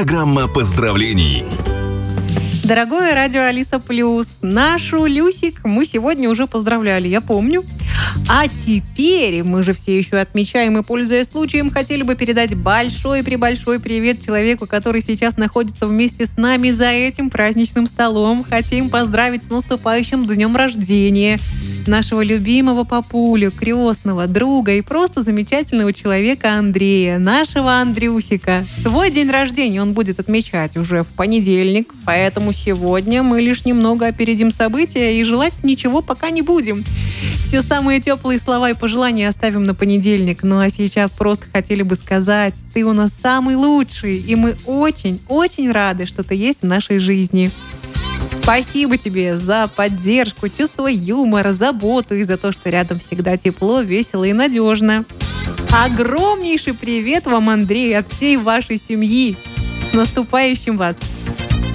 Программа поздравлений. Дорогое радио Алиса Плюс, нашу Люсик мы сегодня уже поздравляли, я помню. А теперь мы же все еще отмечаем и, пользуясь случаем, хотели бы передать большой-пребольшой привет человеку, который сейчас находится вместе с нами за этим праздничным столом. Хотим поздравить с наступающим днем рождения нашего любимого папулю, крестного, друга и просто замечательного человека Андрея, нашего Андрюсика. Свой день рождения он будет отмечать уже в понедельник, поэтому сегодня мы лишь немного опередим события и желать ничего пока не будем. Все самые теплые слова и пожелания оставим на понедельник. Ну а сейчас просто хотели бы сказать, ты у нас самый лучший, и мы очень-очень рады, что ты есть в нашей жизни. Спасибо тебе за поддержку, чувство юмора, заботу и за то, что рядом всегда тепло, весело и надежно. Огромнейший привет вам, Андрей, от всей вашей семьи. С наступающим вас!